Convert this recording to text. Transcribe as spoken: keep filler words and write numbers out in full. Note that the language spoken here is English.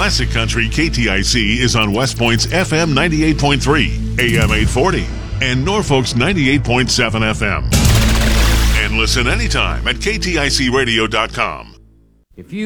Classic Country K T I C is on West Point's F M ninety-eight point three, A M eight forty, and Norfolk's ninety-eight point seven F M. And listen anytime at K T I C radio dot com. If you